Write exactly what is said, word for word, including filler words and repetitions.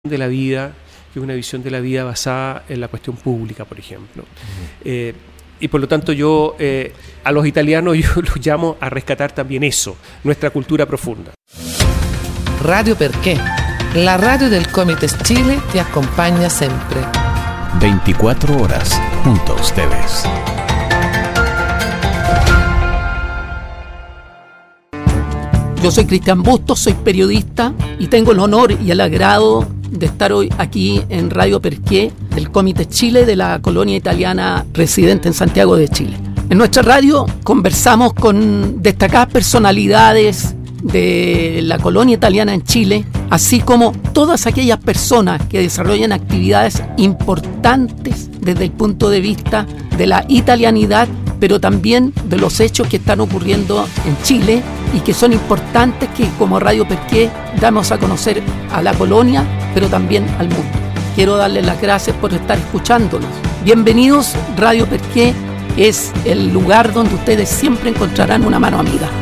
de la vida, que es una visión de la vida basada en la cuestión pública, por ejemplo. Uh-huh. Eh, y por lo tanto yo eh, a los italianos yo los llamo a rescatar también eso, nuestra cultura profunda. Radio Perché, la radio del Comites Chile te acompaña siempre. veinticuatro horas junto a ustedes. Yo soy Cristian Bustos, soy periodista y tengo el honor y el agrado de estar hoy aquí en Radio Perché, del Comites Chile de la colonia italiana residente en Santiago de Chile. En nuestra radio conversamos con destacadas personalidades de la colonia italiana en Chile, así como todas aquellas personas que desarrollan actividades importantes desde el punto de vista de la italianidad, pero también de los hechos que están ocurriendo en Chile y que son importantes, que como Radio Perché damos a conocer a la colonia, pero también al mundo. Quiero darles las gracias por estar escuchándonos. Bienvenidos, Radio Perché es el lugar donde ustedes siempre encontrarán una mano amiga.